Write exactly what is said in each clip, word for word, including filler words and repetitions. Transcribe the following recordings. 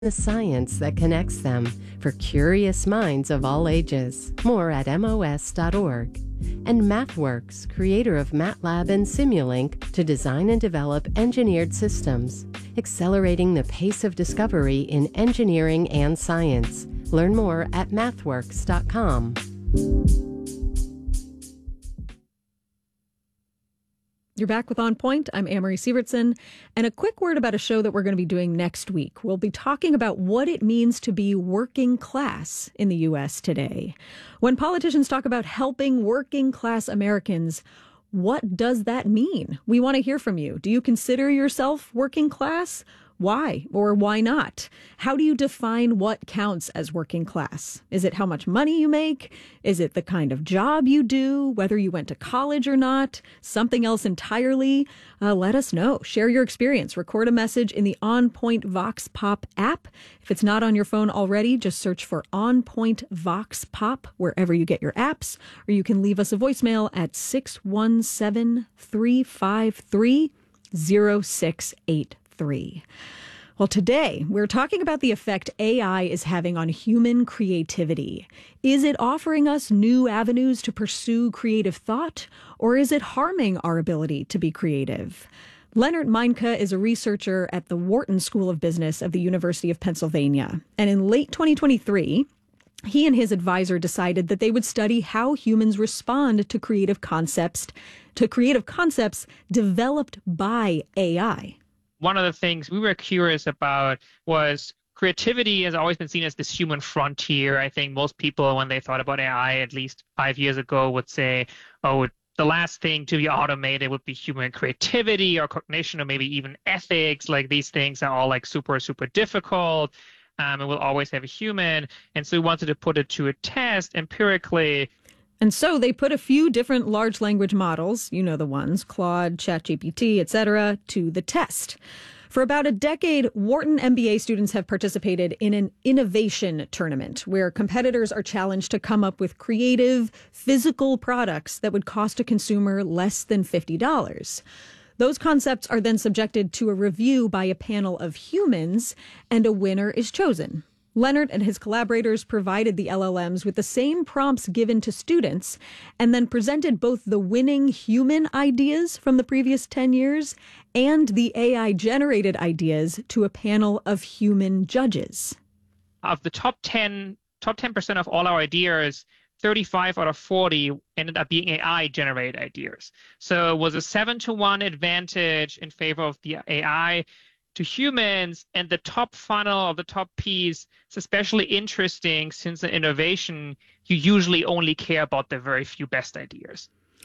the science that connects them for curious minds of all ages. More at M O S dot org. And MathWorks, creator of MATLAB and Simulink, to design and develop engineered systems, accelerating the pace of discovery in engineering and science. Learn more at mathworks dot com. You're back with On Point. I'm Amory Sievertson. And a quick word about a show that we're going to be doing next week. We'll be talking about what it means to be working class in the U S today. When politicians talk about helping working class Americans, what does that mean? We want to hear from you. Do you consider yourself working class? Why or why not? How do you define what counts as working class? Is it how much money you make? Is it the kind of job you do? Whether you went to college or not? Something else entirely? Uh, let us know. Share your experience. Record a message in the On Point Vox Pop app. If it's not on your phone already, just search for On Point Vox Pop wherever you get your apps, or you can leave us a voicemail at six one seven, three five three, zero six eight three. Well, today we're talking about the effect A I is having on human creativity. Is it offering us new avenues to pursue creative thought, or is it harming our ability to be creative? Leonard Meinke is a researcher at the Wharton School of Business of the University of Pennsylvania. And in late twenty twenty-three, he and his advisor decided that they would study how humans respond to creative concepts, to creative concepts developed by A I. One of the things we were curious about was creativity has always been seen as this human frontier. I think most people, when they thought about A I at least five years ago, would say, oh, the last thing to be automated would be human creativity or cognition or maybe even ethics. Like these things are all like super, super difficult. Um, and we'll always have a human. And so we wanted to put it to a test empirically. And so they put a few different large language models, you know the ones, Claude, ChatGPT, et cetera, to the test. For about a decade, Wharton M B A students have participated in an innovation tournament where competitors are challenged to come up with creative, physical products that would cost a consumer less than fifty dollars. Those concepts are then subjected to a review by a panel of humans, and a winner is chosen. Leonard and his collaborators provided the L L Ms with the same prompts given to students and then presented both the winning human ideas from the previous ten years and the A I-generated ideas to a panel of human judges. Of the top ten, top ten percent of all our ideas, thirty-five out of forty ended up being A I-generated ideas. So it was a seven to one advantage in favor of the A I to humans, and the top funnel of the top piece is especially interesting since in innovation, you usually only care about the very few best ideas.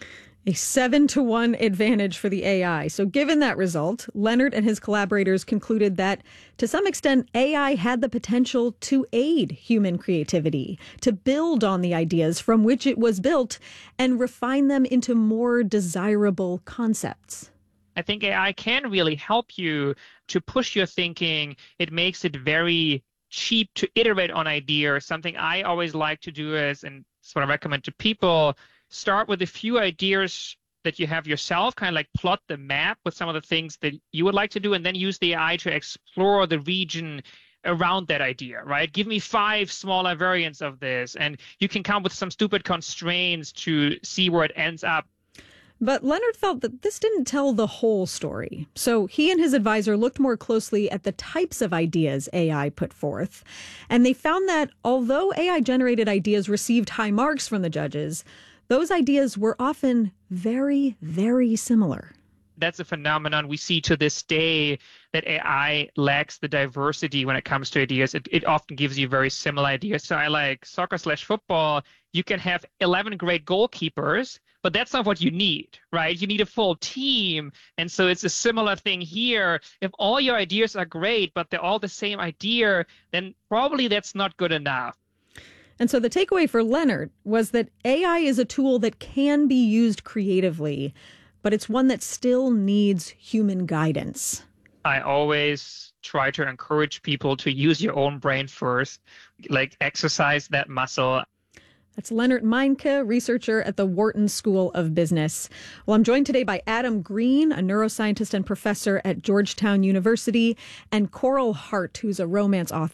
A seven to one advantage for the A I. So given that result, Leonard and his collaborators concluded that to some extent, A I had the potential to aid human creativity, to build on the ideas from which it was built and refine them into more desirable concepts. I think A I can really help you to push your thinking. It makes it very cheap to iterate on ideas. Something I always like to do is, and that's what I recommend to people, start with a few ideas that you have yourself, kind of like plot the map with some of the things that you would like to do, and then use the A I to explore the region around that idea, right? Give me five smaller variants of this, and you can come with some stupid constraints to see where it ends up. But Leonard felt that this didn't tell the whole story. So he and his advisor looked more closely at the types of ideas A I put forth. And they found that although A I-generated ideas received high marks from the judges, those ideas were often very, very similar. That's a phenomenon we see to this day, that A I lacks the diversity when it comes to ideas. It, it often gives you very similar ideas. So I like soccer slash football. You can have eleven great goalkeepers, but that's not what you need, right? You need a full team. And so it's a similar thing here. If all your ideas are great, but they're all the same idea, then probably that's not good enough. And so the takeaway for Leonard was that A I is a tool that can be used creatively, but it's one that still needs human guidance. I always try to encourage people to use your own brain first, like exercise that muscle. That's Leonard Meinke, researcher at the Wharton School of Business. Well, I'm joined today by Adam Green, a neuroscientist and professor at Georgetown University, and Coral Hart, who's a romance author